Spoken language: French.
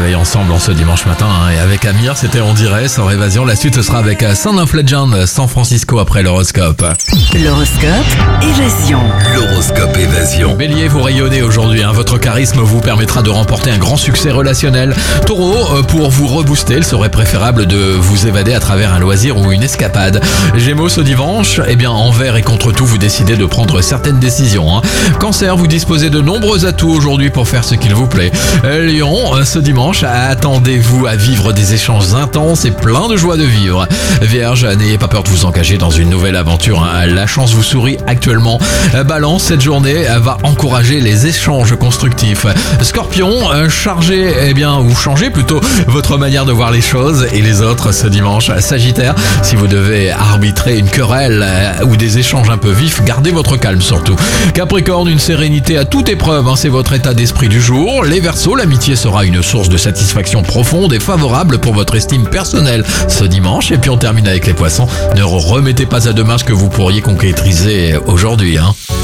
réveille ensemble en ce dimanche matin. Et avec Amir, c'était On dirait, sans Évasion. La suite sera avec Sound of Legend, San Francisco après l'horoscope. L'horoscope Évasion. L'horoscope Évasion. Bélier, vous rayonnez aujourd'hui. Votre charisme vous permettra de remporter un grand succès relationnel. Taureau, pour vous rebooster, il serait préférable de vous évader à travers un loisir ou une escapade. Gémeaux, ce dimanche, envers et contre tout, vous décidez de prendre certaines décisions. Cancer, vous disposez de nombreux atouts aujourd'hui pour faire ce qu'il vous plaît. Lion, ce dimanche, attendez-vous à vivre des échanges intenses et pleins de joie de vivre. Vierge, n'ayez pas peur de vous engager dans une nouvelle aventure. La chance vous sourit actuellement. Balance, cette journée va encourager les échanges constructifs. Scorpion, changez plutôt votre manière de voir les choses et les autres ce dimanche. Sagittaire, si vous devez arbitrer une querelle ou des échanges un peu vifs, gardez votre calme surtout. Capricorne, une sérénité à toute épreuve, c'est votre état d'esprit du jour. Les Verseaux, l'amitié sera une source de satisfaction profonde et favorable pour votre estime personnelle ce dimanche. Et puis on termine avec les Poissons. Ne remettez pas à demain ce que vous pourriez concrétiser aujourd'hui.